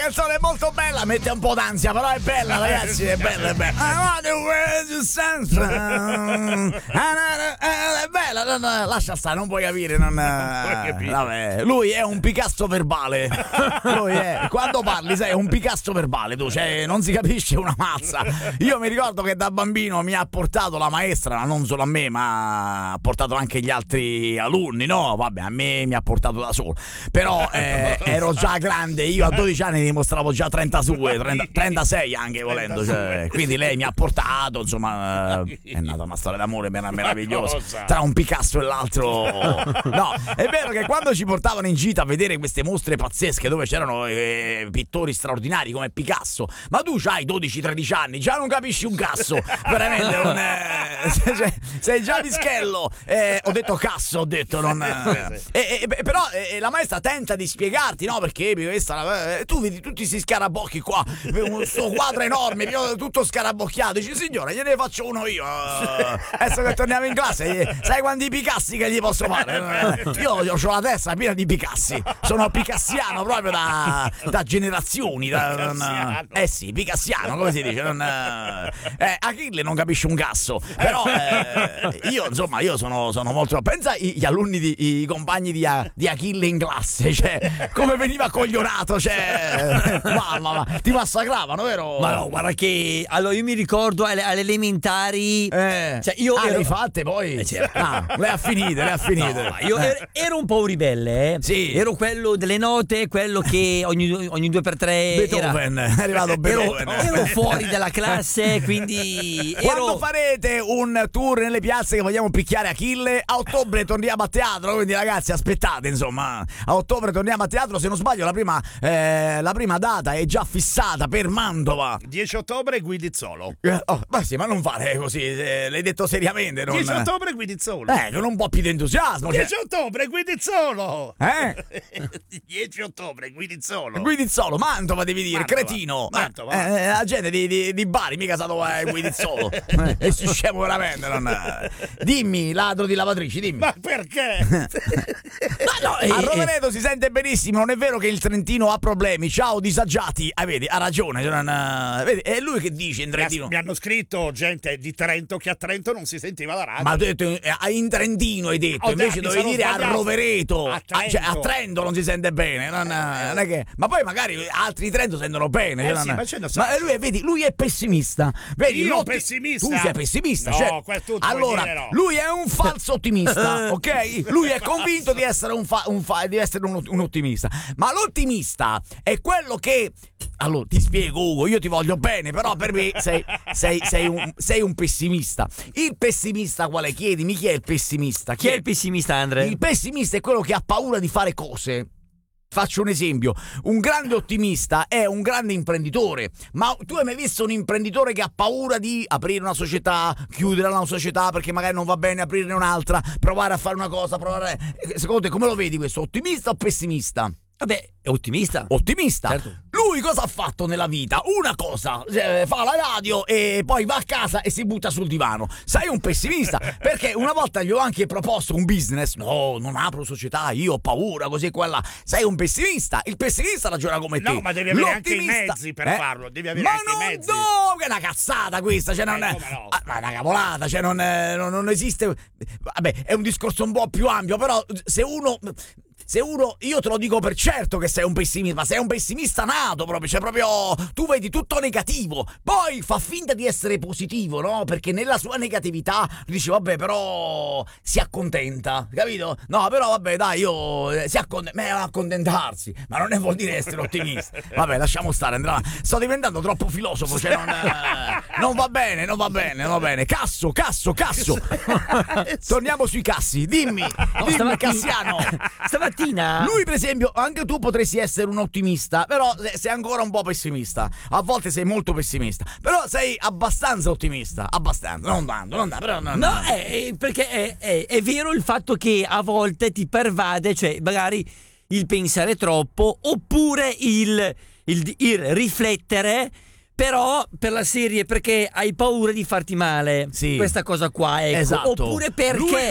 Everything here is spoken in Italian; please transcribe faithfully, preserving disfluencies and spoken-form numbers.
canzone è molto bella, mette un po' d'ansia, però è bella, ragazzi, è bella, è bella. I want to wear the sunshine. È bella, non, lascia stare, non puoi capire, non, vabbè, lui è un Picasso verbale. Lui è, quando parli sei un Picasso verbale, tu, cioè non si capisce una mazza. Io mi ricordo che da bambino mi ha portato la maestra, non solo a me, ma ha portato anche gli altri alunni, no? Vabbè, a me mi ha portato da solo. Però eh, ero già grande, io a dodici anni dimostravo già trentadue, trenta, trentasei anche volendo, cioè, quindi lei mi ha portato, insomma, è nata una storia d'amore meravigliosa tra un Picasso e l'altro. No, è vero che quando ci portavano in gita a vedere queste mostre pazzesche dove c'erano eh, pittori straordinari come Picasso, ma tu c'hai dodici tredici anni, già non capisci un cazzo, veramente un, eh, cioè, sei già pischello, eh, ho detto casso, ho detto non, eh, eh, eh, però eh, la maestra tenta di spiegarti, no, perché questa, eh, tu vedi tutti questi scarabocchi qua, questo quadro enorme, tutto scarabocchiato, dici signora gliene faccio uno io, uh, adesso che torniamo in classe, sai quanti Picassi che gli posso fare? Io, io ho la testa piena di Picassi, sono picassiano proprio da, da generazioni, da, non, eh sì, picassiano, come si dice, non, eh, Achille non capisce un cazzo, però eh, io insomma io sono, sono molto, pensa gli alunni di, i compagni di, di Achille in classe, cioè come veniva coglionato, cioè mamma, ma ti massacravano, vero? Ma no, guarda che allora io mi ricordo alle, alle elementari, eh, cioè io ah, ero... le hai fatte poi? Eh, certo. Ah, le ha finite, le ha finite. No, io ero, ero un po' un ribelle, eh. Sì. Ero quello delle note, quello che ogni, ogni due per tre Beethoven, era... è arrivato Beethoven. Ero, ero fuori dalla classe, quindi ero... Quando farete un tour nelle piazze che vogliamo picchiare Achille, a ottobre torniamo a teatro, quindi ragazzi aspettate, insomma, a ottobre torniamo a teatro, se non sbaglio la prima, eh, la prima data è già fissata per Mantova. dieci ottobre Guidizzolo. Eh, oh, ma sì, ma non fare così, eh, l'hai detto seriamente. Non... dieci ottobre Guidizzolo. Eh, con un po' più di entusiasmo. dieci cioè... ottobre Guidizzolo. Eh? dieci ottobre Guidizzolo. Guidizzolo, Mantova devi dire, Mantova. cretino. Mantova. Eh, la gente di, di, di Bari mica sa dove è Guidizzolo. eh, e si scemo veramente. Non... Dimmi, ladro di lavatrici, dimmi. Ma perché? Ma no, eh, a Rovereto eh. si sente benissimo, non è vero che il Trentino ha problemi. Ciao disagiati. Ah, vedi, ha ragione. Non... Vedi, è lui che dice in Trentino. Mi hanno scritto gente di Trento che a Trento non si sentiva la radio. Ma ho detto eh, in Trentino hai detto, oh, invece dai, dovevi dire sbagliato. a Rovereto. A Trento. Ah, cioè, a Trento non si sente bene. Non, non è che... Ma poi magari altri Trento sentono bene. Eh cioè, sì, non... ma, ce ne so. ma lui, vedi, lui è pessimista. Vedi, Io l'otti... pessimista? Tu sei pessimista. No, cioè... questo tu allora, puoi dire no. lui è un falso ottimista, ok? Lui è convinto di essere un, fa... un, fa... di essere un, un ottimista. Ma l'ottimista è quello che... Allora, ti spiego, Ugo, io ti voglio bene, però per me sei, sei, sei, un, sei un pessimista. Il pessimista quale? Chiedimi, chi è il pessimista? Chi è il pessimista, Andre? Il pessimista è quello che ha paura di fare cose. Faccio un esempio, un grande ottimista è un grande imprenditore, ma tu hai mai visto un imprenditore che ha paura di aprire una società, chiudere una società perché magari non va bene, aprirne un'altra, provare a fare una cosa, provare... Secondo te come lo vedi questo, ottimista o pessimista? Vabbè, è ottimista. Ottimista? Certo. Lui cosa ha fatto nella vita? Una cosa, eh, fa la radio e poi va a casa e si butta sul divano. Sei un pessimista, perché una volta gli ho anche proposto un business. No, non apro società, io ho paura, così e quella. Sei un pessimista, il pessimista ragiona come te. No, ma devi avere anche i L'ottimista- mezzi per eh? farlo, devi avere ma anche non i mezzi. No, che è una cazzata questa, cioè non Eh, è... come no? Ah, ma è una cavolata, cioè non, è- non, non esiste... Vabbè, è un discorso un po' più ampio, però se uno... Se uno, io te lo dico per certo che sei un pessimista, ma sei un pessimista nato proprio, cioè proprio tu vedi tutto negativo, poi fa finta di essere positivo, no? Perché nella sua negatività dice vabbè però si accontenta, capito? No, però vabbè dai, io eh, si accontenta, ma è accontentarsi, ma non è vuol dire essere ottimista. Vabbè, lasciamo stare, Andrea, sto diventando troppo filosofo, cioè non, eh, non va bene, non va bene, non va bene. Casso, casso, casso. Torniamo sui cassi, dimmi, dimmi stamattina- Cassiano. Stamattina Lui per esempio, anche tu potresti essere un ottimista, però sei ancora un po' pessimista. A volte sei molto pessimista, però sei abbastanza ottimista. Abbastanza, non tanto, non tanto, però non, No, è, perché è, è, è vero il fatto che a volte ti pervade, cioè magari il pensare troppo, oppure il, il, il riflettere, però per la serie perché hai paura di farti male. Sì. Questa cosa qua, ecco. Esatto. Oppure perché lui,